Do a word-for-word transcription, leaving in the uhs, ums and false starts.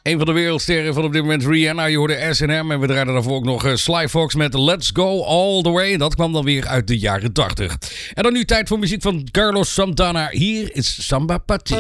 Een van de wereldsterren van op dit moment Rihanna. Je hoorde S en M en we draaiden daarvoor ook nog uh, Sly Fox met Let's Go All The Way. Dat kwam dan weer uit de jaren tachtig. En dan nu tijd voor muziek van Carlos Santana. Hier is Samba Party.